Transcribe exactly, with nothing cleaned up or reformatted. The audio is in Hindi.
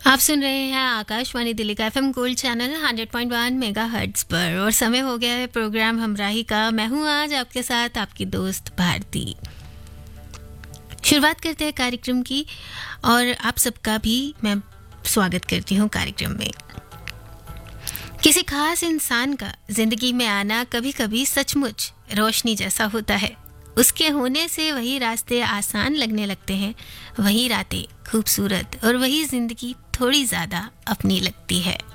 आप सुन रहे हैं आकाशवाणी दिल्ली का FM gold channel hundred point one megahertz पर और समय हो गया है प्रोग्राम हमराही का। मैं हूं आज आपके साथ आपकी दोस्त भारती। शुरुआत करते हैं कार्यक्रम की और आप सबका भी मैं स्वागत करती हूं कार्यक्रम में। किसी खास इंसान का जिंदगी में आना कभी कभी सचमुच रोशनी जैसा होता है। उसके होने से वही रास्ते आसान लगने लगते हैं, वही रातें खूबसूरत और वही जिंदगी थोड़ी ज़्यादा अपनी लगती है।